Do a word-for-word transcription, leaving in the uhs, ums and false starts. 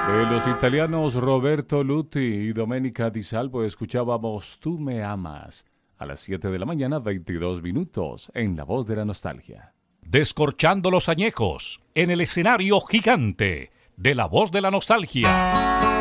De los italianos Roberto Lutti y Domenica Di Salvo escuchábamos Tú me amas a las siete de la mañana, veintidós minutos, en La Voz de la Nostalgia. Descorchando los añejos en el escenario gigante de La Voz de la Nostalgia.